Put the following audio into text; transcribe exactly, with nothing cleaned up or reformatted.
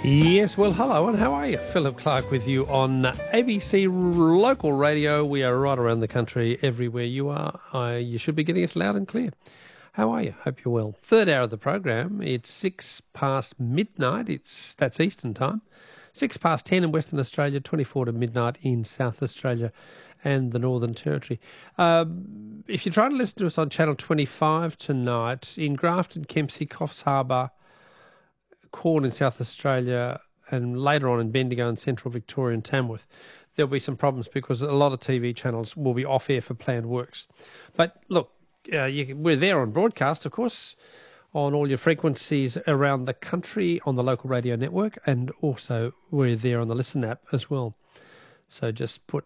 Yes, well, hello, and how are you? Philip Clark with you on A B C Local Radio. We are right around the country, everywhere you are. Uh, you should be getting us loud and clear. How are you? Hope you're well. Third hour of the program. It's six past midnight. It's that's Eastern time. Six past ten in Western Australia, twenty-four to midnight in South Australia and the Northern Territory. Um, if you're trying to listen to us on Channel twenty-five tonight, in Grafton, Kempsey, Coffs Harbour, Corn in South Australia, and later on in Bendigo and Central Victoria and Tamworth, there'll be some problems because a lot of T V channels will be off air for planned works. But look, uh, you, we're there on broadcast, of course, on all your frequencies around the country on the local radio network, and also we're there on the Listen app as well. So just put